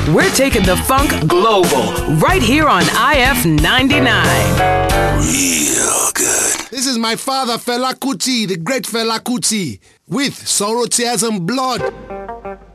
We're taking the funk global right here on IF 99. Real good. This is my father, Fela Kuti, the great Fela Kuti, with Sorrow, Tears and Blood.